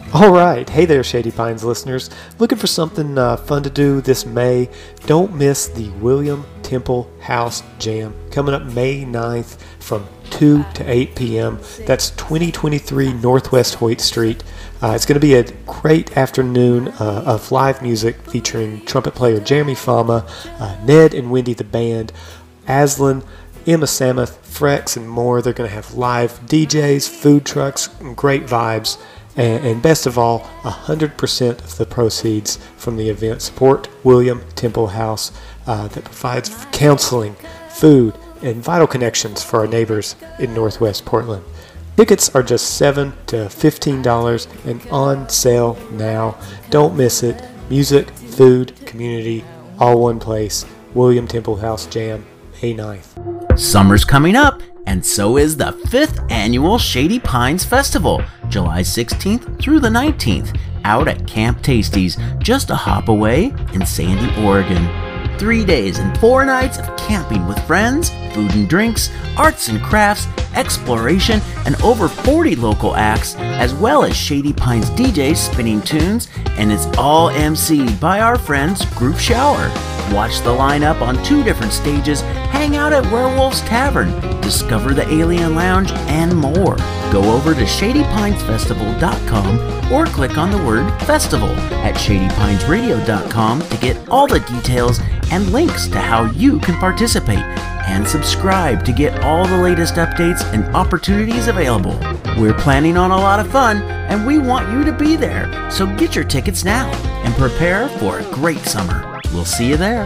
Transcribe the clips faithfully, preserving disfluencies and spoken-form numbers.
All right. Hey there, Shady Pines listeners. Looking for something uh, fun to do this May? Don't miss the William Temple House Jam coming up May ninth from two to eight p.m. That's twenty twenty-three Northwest Hoyt Street. Uh, it's going to be a great afternoon uh, of live music featuring trumpet player Jeremy Fama, uh, Ned and Wendy the band, Aslan, Emma Samuth, Frex, and more. They're going to have live D Js, food trucks, and great vibes. And, and best of all, one hundred percent of the proceeds from the event support William Temple House uh, that provides counseling, food, and vital connections for our neighbors in Northwest Portland. Tickets are just seven to fifteen dollars and on sale now. Don't miss it. Music, food, community, all one place. William Temple House Jam, May ninth. Summer's coming up, and so is the fifth annual Shady Pines Festival, July sixteenth through the nineteenth, out at Camp Tasties, just a hop away in Sandy, Oregon. Three days and four nights of camping with friends, food and drinks, arts and crafts, exploration, and over forty local acts, as well as Shady Pines D Js spinning tunes, and it's all emceed by our friends Group Shower. Watch the lineup on two different stages, hang out at Werewolf's Tavern, discover the Alien Lounge, and more. Go over to shady pines festival dot com or click on the word festival at shady pines radio dot com to get all the details and links to how you can participate, and subscribe to get all the latest updates and opportunities available. We're planning on a lot of fun, and we want you to be there, so get your tickets now and prepare for a great summer. We'll see you there.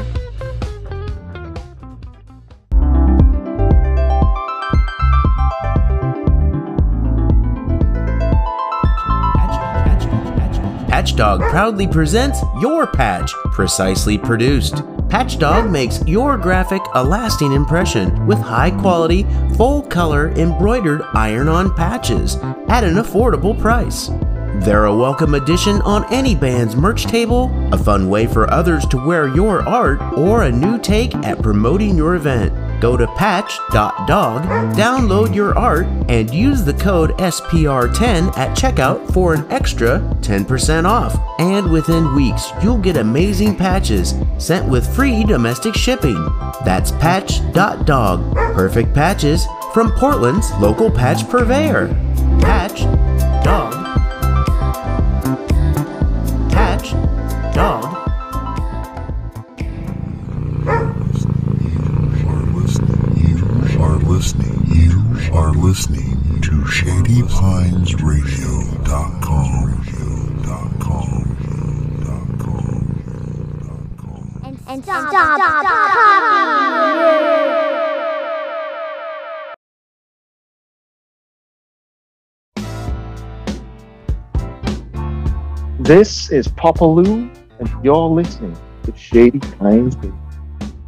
Patchdog proudly presents Your Patch, precisely produced. Patchdog makes your graphic a lasting impression with high-quality, full-color embroidered iron-on patches at an affordable price. They're a welcome addition on any band's merch table, a fun way for others to wear your art, or a new take at promoting your event. Go to patch dot dog, download your art, and use the code S P R ten at checkout for an extra ten percent off. And within weeks, you'll get amazing patches sent with free domestic shipping. That's patch dot dog. Perfect patches from Portland's local patch purveyor. Patch Dog. Patch Dog. Listening, you are listening to shady pines radio dot com. And, and stop, stop, stop, stop. This is Papa Lou, and you're listening to Shady Pines Radio.